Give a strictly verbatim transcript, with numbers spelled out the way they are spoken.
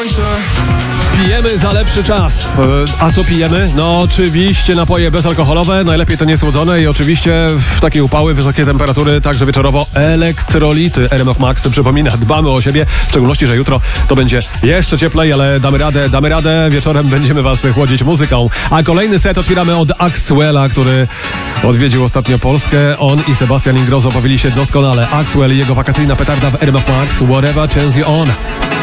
słońce. Pijemy za lepszy czas. E, A co pijemy? No oczywiście napoje bezalkoholowe, najlepiej to niesłodzone i oczywiście w takie upały, wysokie temperatury, także wieczorowo elektrolity. R M F Max przypomina, dbamy o siebie, w szczególności, że jutro to będzie jeszcze cieplej, ale damy radę, damy radę. Wieczorem będziemy was chłodzić muzyką. A kolejny set otwieramy od Axwella, który odwiedził ostatnio Polskę. On i Sebastian Ingrosso bawili się doskonale. Axwell i jego wakacyjna petarda w R M F Max, Whatever Turns You On.